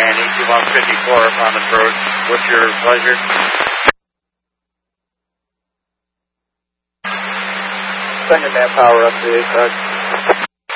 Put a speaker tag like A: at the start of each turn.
A: and E2154 on approach. What's your pleasure?
B: Send your manpower up to the